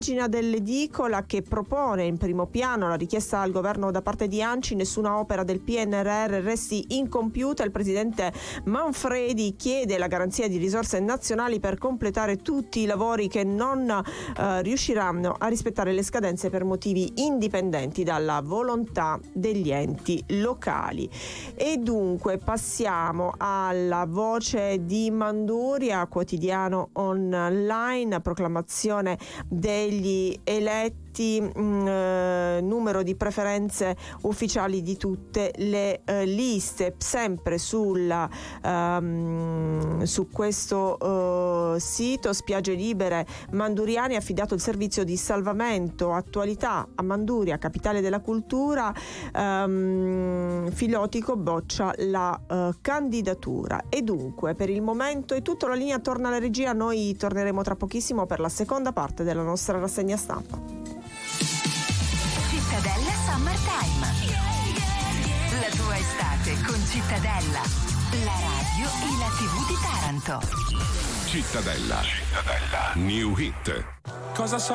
Pagina dell'edicola che propone in primo piano la richiesta al governo da parte di ANCI: nessuna opera del PNRR resti incompiuta. Il presidente Manfredi chiede la garanzia di risorse nazionali per completare tutti i lavori che non riusciranno a rispettare le scadenze per motivi indipendenti dalla volontà degli enti locali. E dunque passiamo alla Voce di Manduria, quotidiano online, proclamazione degli eletti, numero di preferenze ufficiali di tutte le liste. Sempre su questo sito Spiagge Libere Manduriane ha affidato il servizio di salvamento attualità a Manduria, capitale della cultura. Filotico boccia la candidatura. E dunque per il momento è tutto. La linea torna alla regia, noi torneremo tra pochissimo per la seconda parte della nostra rassegna stampa. Cittadella Summertime, la tua estate con Cittadella, la radio e la TV di Taranto. Cittadella. New Hit. Cosa